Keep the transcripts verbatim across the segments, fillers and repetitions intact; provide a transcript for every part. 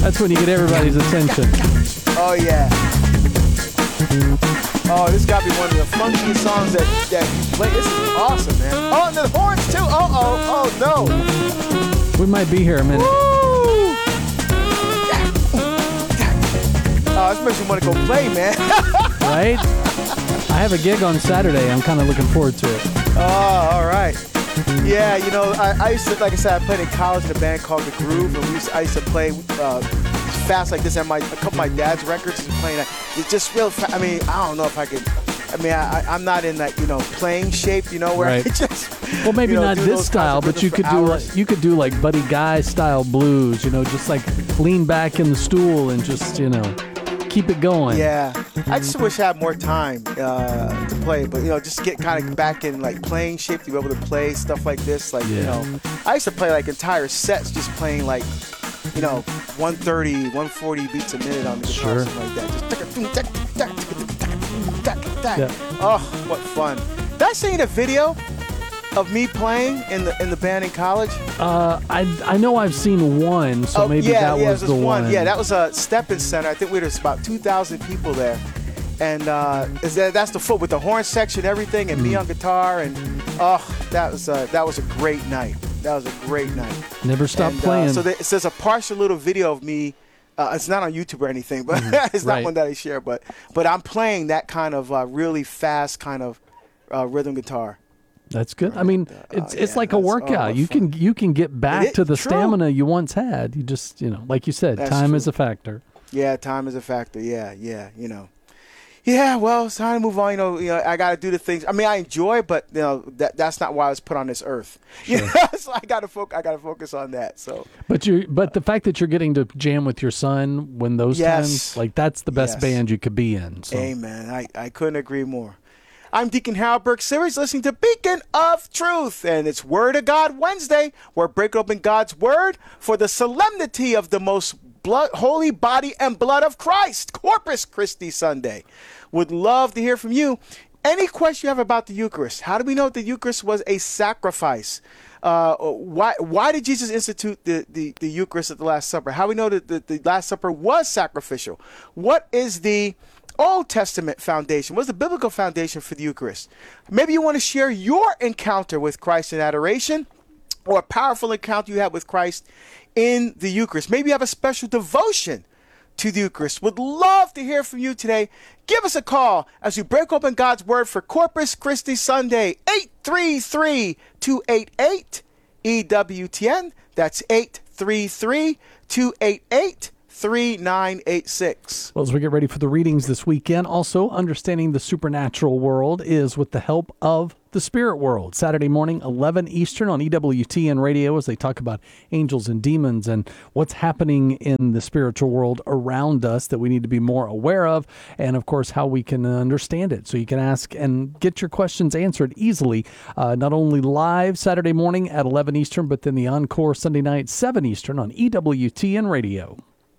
That's when you get everybody's attention. Oh, yeah. Oh, this got to be one of the funkiest songs that, that you play. This is awesome, man. Oh, and the horns, too. Uh-oh. Oh, no. We might be here a minute. Woo! Oh, this makes me want to go play, man. Right? I have a gig on Saturday. I'm kind of looking forward to it. Oh, all right. Yeah, you know, I, I used to, like I said, I played in college in a band called The Groove, and we used to, I used to play uh, fast like this, and my a couple of my dad's records is playing. It's just real. Fa- I mean, I don't know if I could. I mean, I, I'm not in that, you know, playing shape, you know, where right. I just. Well, maybe you know, not this style, but you could do hours. like you could do like Buddy Guy style blues. You know, just like lean back in the stool and just you know keep it going. Yeah, I just wish I had more time uh, to play, but you know, just get kind of back in like playing shape to be able to play stuff like this. Like yeah. you know, I used to play like entire sets just playing like. You know, one thirty, one forty beats a minute on the guitar, sure. something like that. Just yeah. Oh, what fun! Did I seen a video of me playing in the in the band in college? Uh, I I know I've seen one, so oh, maybe yeah, that yeah, was the one. one. Yeah, that was a Stepping Center. I think we was about two thousand people there, and uh, is that that's the foot with the horn section, everything, and mm. me on guitar, and oh, that was a, that was a great night. That was a great night. Never stop and, playing. Uh, so there, it says a partial little video of me. Uh, it's not on YouTube or anything, but mm, it's not right. one that I share. But but I'm playing that kind of uh, really fast kind of uh, rhythm guitar. That's good. Right. I mean, uh, it's uh, it's yeah, like a workout. oh, you fun. can you can get back it, to the true. stamina you once had. You just you know, like you said, That's time true. is a factor. Yeah, time is a factor. Yeah, yeah, you know. Yeah, well, it's time to move on. You know, you know I got to do the things. I mean, I enjoy, but you know, that that's not why I was put on this earth. Sure. You know? So I got to focus. I got to focus on that. So. But you, but the fact that you're getting to jam with your son when those yes. times, like that's the best yes. band you could be in. So. Amen. I, I couldn't agree more. I'm Deacon Harold Burke Series, listening to Beacon of Truth, and it's Word of God Wednesday. We're breaking open God's Word for the solemnity of the most blood, holy body and blood of Christ, Corpus Christi Sunday. Would love to hear from you. Any question you have about the Eucharist? How do we know the Eucharist was a sacrifice? Uh, why why did Jesus institute the, the, the Eucharist at the Last Supper? How do we know that the, the Last Supper was sacrificial? What is the Old Testament foundation? What's the biblical foundation for the Eucharist? Maybe you want to share your encounter with Christ in adoration, or a powerful encounter you had with Christ in the Eucharist. Maybe you have a special devotion to the Eucharist. Would love to hear from you today. Give us a call as we break open God's Word for Corpus Christi Sunday. eight three three, two eight eight, E W T N. That's eight three three, two eight eight, three nine eight six. Well, as we get ready for the readings this weekend, also understanding the supernatural world is with the help of the spirit world. Saturday morning, eleven Eastern on E W T N Radio, as they talk about angels and demons and what's happening in the spiritual world around us that we need to be more aware of, and of course how we can understand it. So you can ask and get your questions answered easily, uh, not only live Saturday morning at eleven Eastern, but then the encore Sunday night, seven Eastern on E W T N Radio.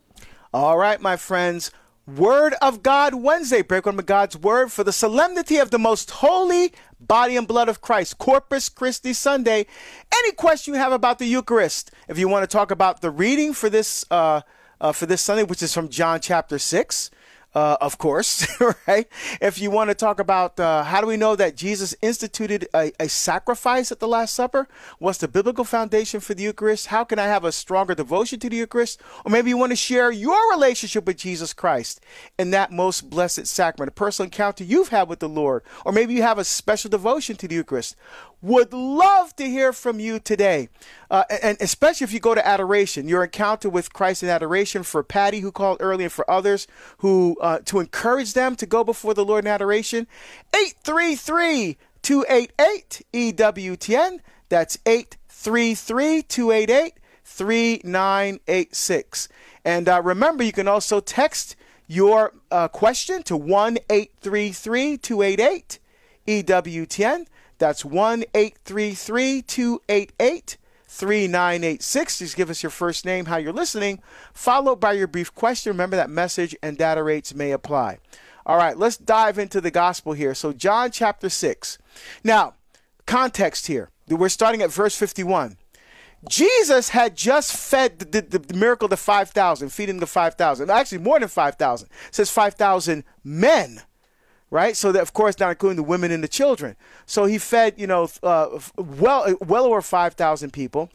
All right, my friends. Word of God Wednesday. Break open God's Word for the solemnity of the most holy body and blood of Christ. Corpus Christi Sunday. Any question you have about the Eucharist? If you want to talk about the reading for this uh, uh, for this Sunday, which is from John chapter six, uh, of course, right? If you want to talk about uh, how do we know that Jesus instituted a, a sacrifice at the Last Supper? What's the biblical foundation for the Eucharist? How can I have a stronger devotion to the Eucharist? Or maybe you want to share your relationship with Jesus Christ in that most blessed sacrament, a personal encounter you've had with the Lord. Or maybe you have a special devotion to the Eucharist. Would love to hear from you today. Uh, and especially if you go to adoration, your encounter with Christ in adoration, for Patty who called earlier, and for others who uh, to encourage them to go before the Lord in adoration. eight three three, two eight eight, E W T N. That's eight three three, two eight eight, three nine eight six. And uh, remember, you can also text your uh, question to one eight three three, two eight eight, E W T N. That's one eight three three, two eight eight, three nine eight six. Just give us your first name, how you're listening, followed by your brief question. Remember that message and data rates may apply. All right, let's dive into the gospel here. So John chapter six. Now, context here. We're starting at verse fifty-one. Jesus had just fed the, the, the miracle of the five thousand, feeding the five thousand. Actually, more than five thousand. It says five thousand men, right? So that, of course, not including the women and the children. So he fed, you know, uh, well, well over five thousand people.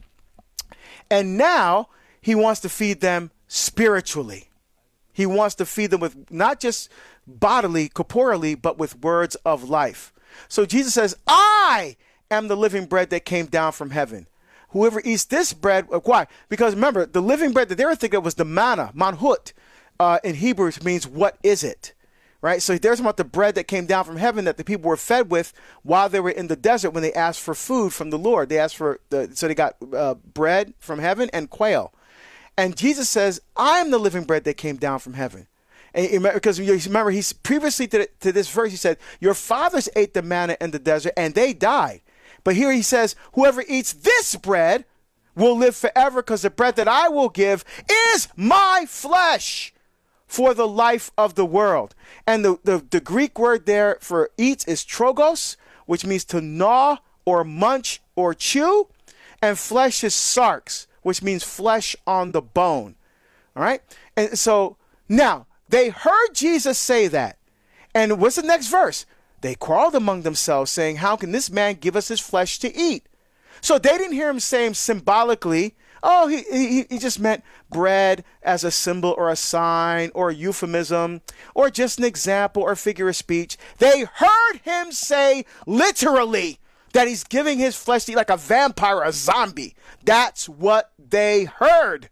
And now he wants to feed them spiritually. He wants to feed them with not just bodily, corporally, but with words of life. So Jesus says, I am the living bread that came down from heaven. Whoever eats this bread, why? Because remember, the living bread that they were thinking of was the manna, manhut, uh, in Hebrew means what is it, right? So there's about the bread that came down from heaven that the people were fed with while they were in the desert when they asked for food from the Lord. They asked for, the, so they got uh, bread from heaven and quail. And Jesus says, I'm the living bread that came down from heaven. And because you remember, he's previously to, to this verse, he said, your fathers ate the manna in the desert and they died. But here he says, whoever eats this bread will live forever because the bread that I will give is my flesh for the life of the world. And the, the, the Greek word there for eats is trogos, which means to gnaw or munch or chew. And flesh is sarx, which means flesh on the bone. All right. And so now they heard Jesus say that. And what's the next verse? They quarreled among themselves, saying, how can this man give us his flesh to eat? So they didn't hear him saying symbolically, oh, he, he, he just meant bread as a symbol or a sign or a euphemism or just an example or figure of speech. They heard him say literally that he's giving his flesh to eat like a vampire or a zombie. That's what they heard.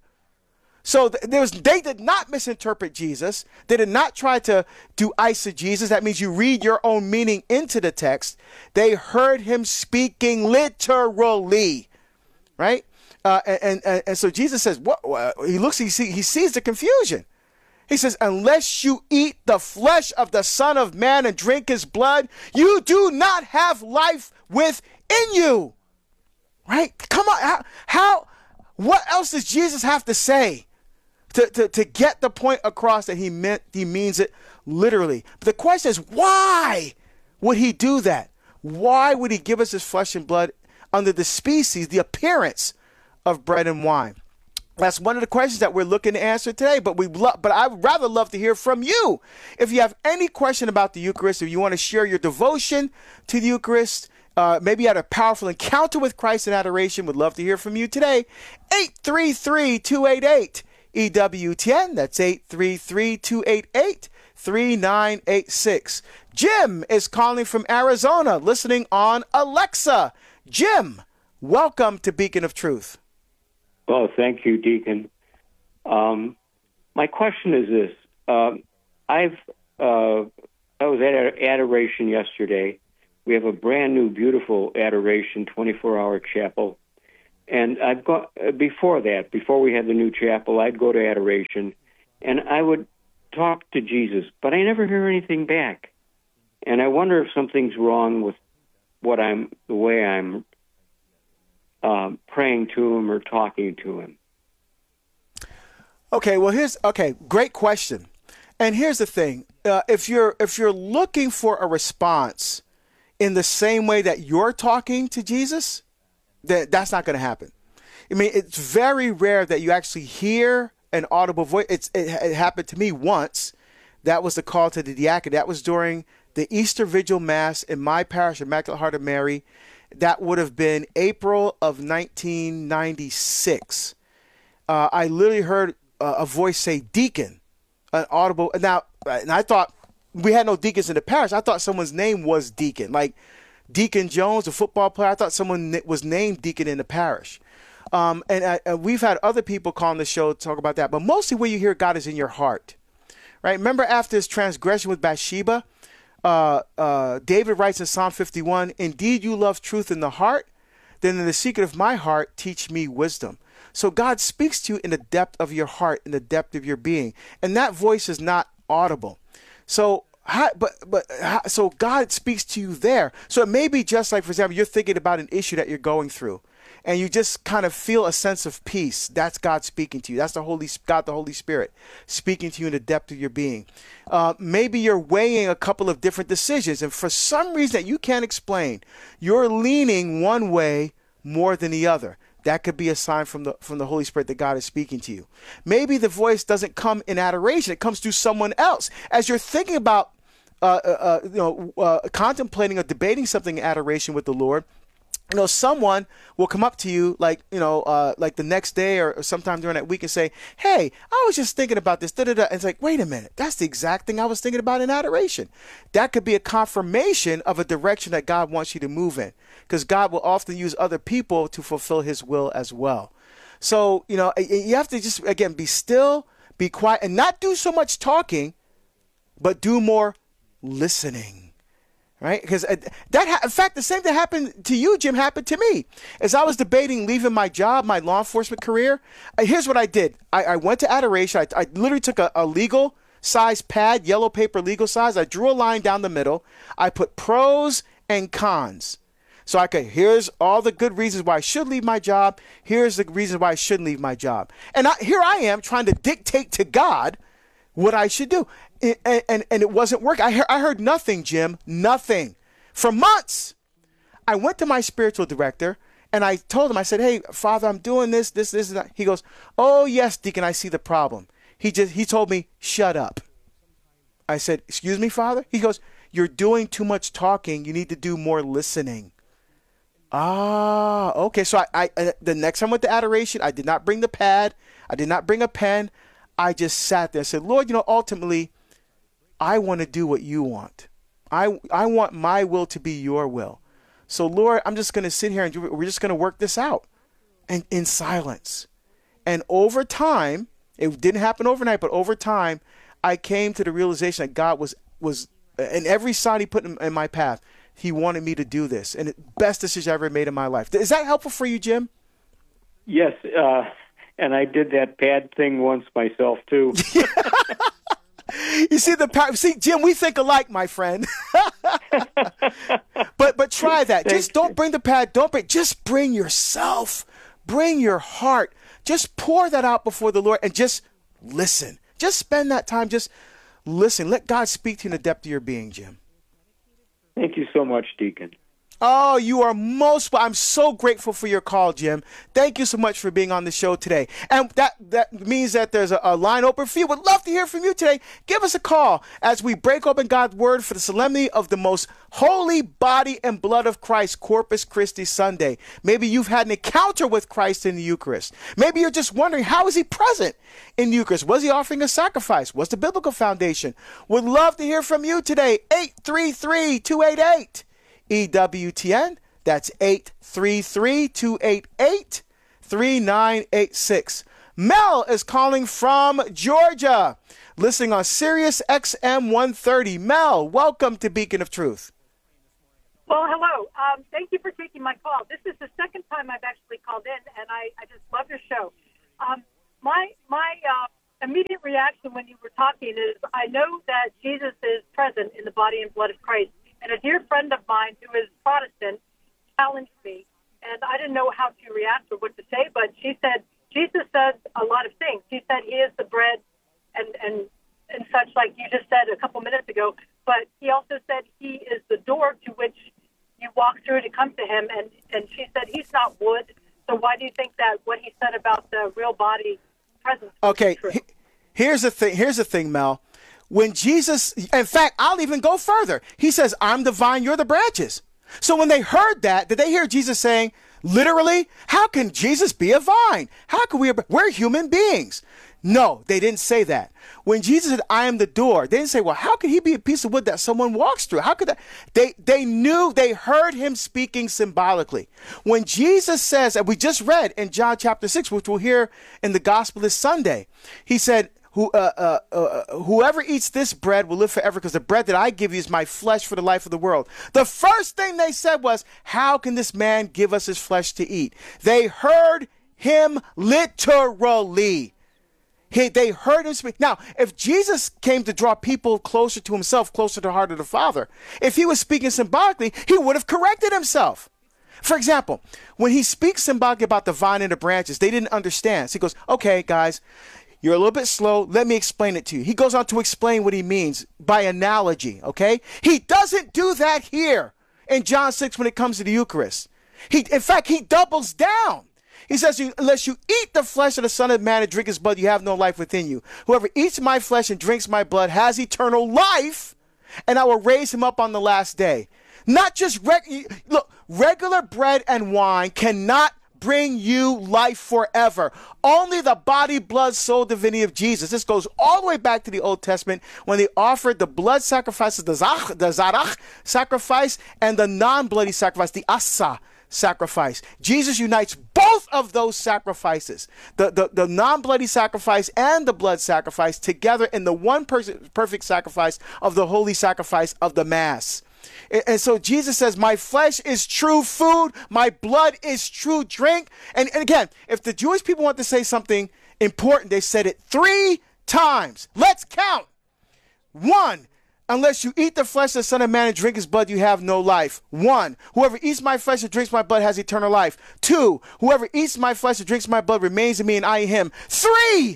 So there was, they did not misinterpret Jesus. They did not try to do eisegesis. That means you read your own meaning into the text. They heard him speaking literally, right? Uh, and, and and so Jesus says, what? He looks, he, see, he sees the confusion. He says, unless you eat the flesh of the Son of Man and drink his blood, you do not have life within you, right? Come on, how, how what else does Jesus have to say? To, to, to get the point across that he meant, he means it literally. But the question is, why would he do that? Why would he give us his flesh and blood under the species, the appearance of bread and wine? That's one of the questions that we're looking to answer today. But we lo- but I would rather love to hear from you. If you have any question about the Eucharist, if you want to share your devotion to the Eucharist, uh, maybe you had a powerful encounter with Christ in adoration, would love to hear from you today. eight three three, two eight eight E W T N. That's eight three three, two eight eight, three nine eight six. Jim is calling from Arizona, listening on Alexa. Jim, welcome to Beacon of Truth. Well, thank you, Deacon. Um, my question is this. Um, I've uh, I was at adoration yesterday. We have a brand new, beautiful adoration, twenty-four hour chapel. And I've got, before that, before we had the new chapel, I'd go to adoration, and I would talk to Jesus, but I never hear anything back. And I wonder if something's wrong with what I'm, the way I'm uh, praying to him or talking to him. Okay, well, here's, okay, great question. And here's the thing. Uh, if you're if you're looking for a response in the same way that you're talking to Jesus, that that's not going to happen. I mean, it's very rare that you actually hear an audible voice. It's, it, it happened to me once. That was the call to the diaconate. That was during the Easter Vigil Mass in my parish, Immaculate Heart of Mary. That would have been April of nineteen ninety-six. Uh, I literally heard uh, a voice say, deacon, an audible. Now, and I thought we had no deacons in the parish. I thought someone's name was deacon, like Deacon Jones, a football player. I thought someone was named deacon in the parish. Um, and, uh, and we've had other people call on the show to talk about that. But mostly where you hear God is in your heart, right? Remember after his transgression with Bathsheba, uh, uh, David writes in Psalm fifty-one, indeed you love truth in the heart, then in the secret of my heart, teach me wisdom. So God speaks to you in the depth of your heart, in the depth of your being. And that voice is not audible. So How, but but how, so God speaks to you there. So it may be just like, for example, you're thinking about an issue that you're going through, and you just kind of feel a sense of peace. That's God speaking to you. That's the Holy God, the Holy Spirit, speaking to you in the depth of your being. Uh, maybe you're weighing a couple of different decisions, and for some reason that you can't explain, you're leaning one way more than the other. that could be a sign from the from the Holy Spirit that God is speaking to you. Maybe the voice doesn't come in adoration. It comes through someone else. As you're thinking about, uh, uh, you know, uh, contemplating or debating something in adoration with the Lord, you know, someone will come up to you like, you know, uh, like the next day or, or sometime during that week and say, hey, I was just thinking about this. Da, da, da. And it's like, wait a minute, that's the exact thing I was thinking about in adoration. That could be a confirmation of a direction that God wants you to move in, because God will often use other people to fulfill his will as well. So, you know, you have to just, again, be still, be quiet, and not do so much talking, but do more listening. Right? Because that, ha- in fact, the same thing happened to you, Jim, happened to me. As I was debating leaving my job, my law enforcement career, uh, here's what I did. I, I went to adoration. I, I literally took a, a legal size pad, yellow paper legal size. I drew a line down the middle. I put pros and cons. So I could, here's all the good reasons why I should leave my job. Here's the reasons why I shouldn't leave my job. And I, here I am trying to dictate to God what I should do. And, and, and it wasn't working. I heard, I heard nothing, Jim, nothing. For months, I went to my spiritual director and I told him, I said, hey, Father, I'm doing this, this, this, and that. He goes, oh, yes, Deacon, I see the problem. He just, he told me, shut up. I said, excuse me, Father? He goes, you're doing too much talking. You need to do more listening. Ah, okay. So I, I, the next time I went to adoration, I did not bring the pad. I did not bring a pen. I just sat there and said, Lord, you know, ultimately, I want to do what you want. I, I want my will to be your will. So, Lord, I'm just going to sit here and do, we're just going to work this out and in silence. And over time, it didn't happen overnight, but over time, I came to the realization that God was, was in every sign he put in, in my path, he wanted me to do this. And the best decision I ever made in my life. Is that helpful for you, Jim? Yes, uh, and I did that pad thing once myself, too. You see the power. See, Jim, we think alike, my friend. but but try that. Thanks. Just don't bring the pad. Don't bring. Just bring yourself. Bring your heart. Just pour that out before the Lord and just listen. Just spend that time. Just listen. Let God speak to you in the depth of your being, Jim. Thank you so much, Deacon. Oh, you are most, I'm so grateful for your call, Jim. Thank you so much for being on the show today. And that, that means that there's a, a line open for you. Would love to hear from you today. Give us a call as we break open God's word for the solemnity of the most holy body and blood of Christ, Corpus Christi Sunday. Maybe you've had an encounter with Christ in the Eucharist. Maybe you're just wondering, how is he present in the Eucharist? Was he offering a sacrifice? What's the biblical foundation? Would love to hear from you today. eight three three, two eight eight E W T N. That's eight three three, two eight eight, three nine eight six. Mel is calling from Georgia, listening on Sirius X M one thirty. Mel, welcome to Beacon of Truth. Well, hello. Um, thank you for taking my call. This is the second time I've actually called in, and I, I just love your show. Um, my my uh, immediate reaction when you were talking is I know that Jesus is present in the body and blood of Christ. And a dear friend of mine who is Protestant challenged me, and I didn't know how to react or what to say, but she said, Jesus says a lot of things. He said he is the bread and, and, and such, like you just said a couple minutes ago, but he also said he is the door to which you walk through to come to him, and, and she said he's not wood, so why do you think that what he said about the real body presence was Okay, true? he- here's the thing, here's the thing, Mel. When Jesus, in fact, I'll even go further. He says, I'm the vine, you're the branches. So when they heard that, did they hear Jesus saying, literally, how can Jesus be a vine? How can we, we're human beings. No, they didn't say that. When Jesus said, I am the door, they didn't say, well, how could he be a piece of wood that someone walks through? How could that? They, they knew, they heard him speaking symbolically. When Jesus says, and we just read in John chapter six, which we'll hear in the gospel this Sunday, he said, Who, uh, uh, uh, whoever eats this bread will live forever, because the bread that I give you is my flesh for the life of the world. The first thing they said was, how can this man give us his flesh to eat? They heard him literally. He, they heard him speak. Now, if Jesus came to draw people closer to himself, closer to the heart of the Father, if he was speaking symbolically, he would have corrected himself. For example, when he speaks symbolically about the vine and the branches, they didn't understand. So he goes, okay, guys, you're a little bit slow. Let me explain it to you. He goes on to explain what he means by analogy, okay? He doesn't do that here in John six when it comes to the Eucharist. He, in fact, he doubles down. He says, unless you eat the flesh of the Son of Man and drink his blood, you have no life within you. Whoever eats my flesh and drinks my blood has eternal life, and I will raise him up on the last day. Not just, reg- look, regular bread and wine cannot bring you life forever. Only the body, blood, soul, divinity of Jesus. This goes all the way back to the Old Testament when they offered the blood sacrifices, the, zach, the zarach sacrifice, and the non-bloody sacrifice, the asa sacrifice. Jesus unites both of those sacrifices, the, the, the non-bloody sacrifice and the blood sacrifice, together in the one per- perfect sacrifice of the holy sacrifice of the Mass. And so Jesus says, my flesh is true food, my blood is true drink. And, and again, if the Jewish people want to say something important, they said it three times. Let's count. One, unless you eat the flesh of the Son of Man and drink his blood, you have no life. One, whoever eats my flesh and drinks my blood has eternal life. Two, whoever eats my flesh and drinks my blood remains in me and I in him. Three,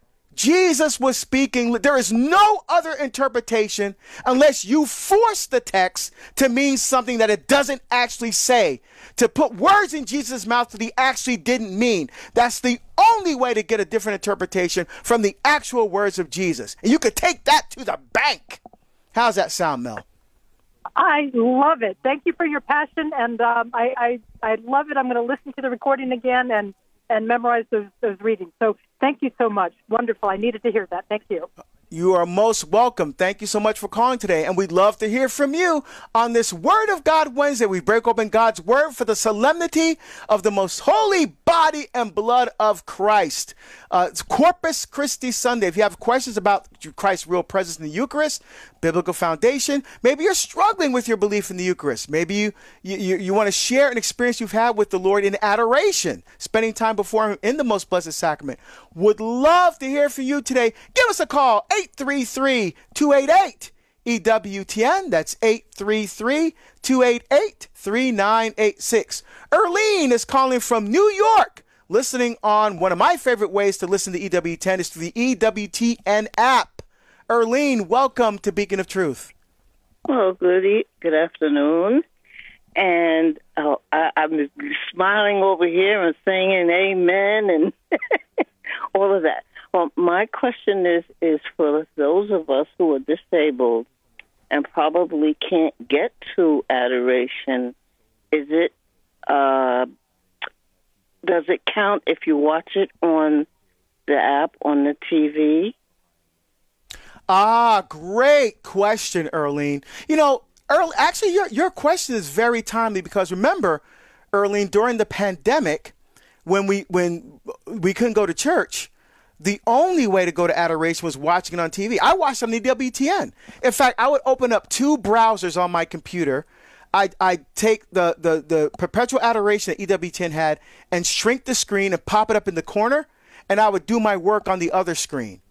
Jesus was speaking. There is no other interpretation unless you force the text to mean something that it doesn't actually say, to put words in Jesus' mouth that he actually didn't mean. That's the only way to get a different interpretation from the actual words of Jesus. And you could take that to the bank. How's that sound, Mel? I love it. Thank you for your passion, and um, I, I I love it. I'm going to listen to the recording again and, and memorize those, those readings. So thank you so much. Wonderful. I needed to hear that. Thank you. You are most welcome. Thank you so much for calling today. And we'd love to hear from you on this Word of God Wednesday. We break open God's Word for the solemnity of the most holy body and blood of Christ. Uh, it's Corpus Christi Sunday. If you have questions about Christ's real presence in the Eucharist, biblical foundation, maybe you're struggling with your belief in the Eucharist. Maybe you, you, you, you want to share an experience you've had with the Lord in adoration, spending time before him in the most blessed sacrament. Would love to hear from you today. Give us a call, eight three three, two eight eight, E W T N. That's eight three three, two eight eight, three nine eight six. Erlene is calling from New York, listening on one of my favorite ways to listen to E W T N is through the E W T N app. Erlene, welcome to Beacon of Truth. Well, good e- good afternoon. And uh, I, I'm smiling over here and singing amen and all of that. Well, my question is, is for those of us who are disabled and probably can't get to adoration, is it, uh, does it count if you watch it on the app, on the T V? Ah, great question, Erlene. You know, Earl, actually, your your question is very timely because remember, Erlene, during the pandemic, when we when we couldn't go to church, the only way to go to adoration was watching it on T V. I watched on the E W T N. In fact, I would open up two browsers on my computer. I'd, I'd take the, the, the perpetual adoration that E W T N had and shrink the screen and pop it up in the corner, and I would do my work on the other screen.